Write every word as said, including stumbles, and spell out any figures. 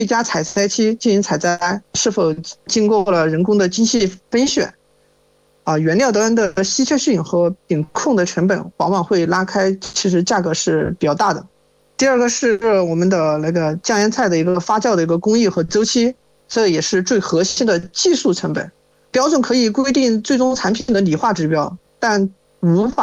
佳采摘期进行采摘，是否经过了人工的精细分选，啊，原料端的稀缺性和品控的成本往往会拉开，其实价格是比较大的。第二个是我们的那个酱腌菜的一个发酵的一个工艺和周期，这也是最核心的技术成本。标准可以规定最终产品的理化指标，但无法